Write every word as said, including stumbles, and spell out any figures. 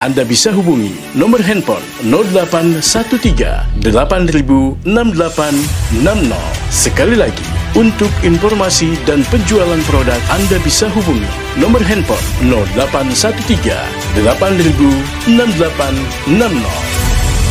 Anda bisa hubungi nomor handphone nol delapan satu tiga delapan ribu enam delapan enam nol. Sekali lagi, untuk informasi dan penjualan produk Anda bisa hubungi nomor handphone nol delapan satu tiga delapan ribu enam delapan enam nol.